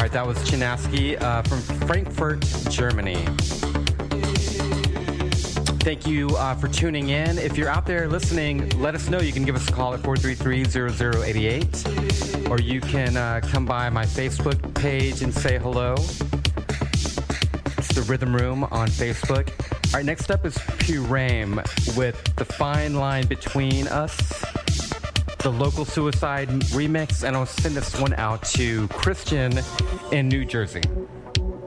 right, that was Chinaski from Frankfurt, Germany. Thank you for tuning in. If you're out there listening, let us know. You can give us a call at 433-0088, or you can come by my Facebook page and say hello. It's the Rhythm Room on Facebook. All right, next up is Purame with The Fine Line Between Us, the Local Suicide remix, and I'll send this one out to Christian in New Jersey.